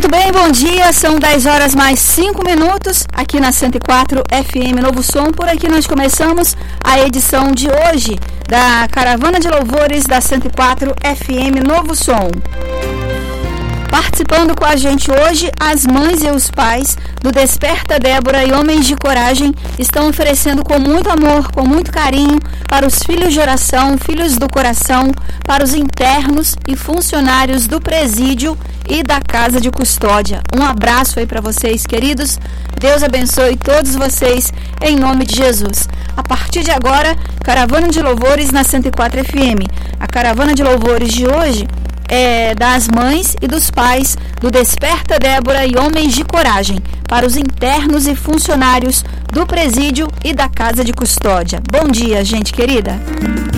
Muito bem, bom dia, são 10 horas mais 5 minutos, aqui na 104 FM Novo Som. Por aqui nós começamos a edição de hoje da Caravana de Louvores da 104 FM Novo Som. Participando com a gente hoje, as mães e os pais do Desperta Débora e Homens de Coragem estão oferecendo com muito amor, com muito carinho, para os filhos de oração, filhos do coração, para os internos e funcionários do presídio e da casa de custódia. Um abraço aí para vocês, queridos. Deus abençoe todos vocês, em nome de Jesus. A partir de agora, Caravana de Louvores na 104 FM. A Caravana de Louvores de hoje é das mães e dos pais do Desperta Débora e Homens de Coragem, para os internos e funcionários do presídio e da casa de custódia. Bom dia, gente querida.